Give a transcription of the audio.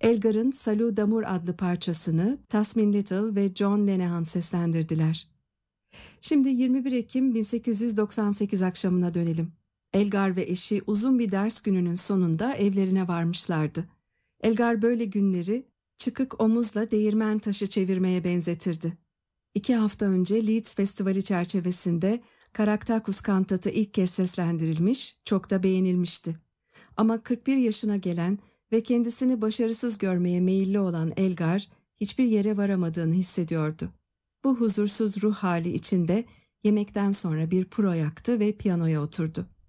Elgar'ın Salut d'Amour adlı parçasını Tasmin Little ve John Lenehan seslendirdiler. Şimdi 21 Ekim 1898 akşamına dönelim. Elgar ve eşi uzun bir ders gününün sonunda evlerine varmışlardı. Elgar böyle günleri çıkık omuzla değirmen taşı çevirmeye benzetirdi. 2 hafta önce Leeds Festivali çerçevesinde Caractacus kantatı ilk kez seslendirilmiş, çok da beğenilmişti. Ama 41 yaşına gelen ve kendisini başarısız görmeye meyilli olan Elgar hiçbir yere varamadığını hissediyordu. Bu huzursuz ruh hali içinde yemekten sonra bir puro yaktı ve piyanoya oturdu.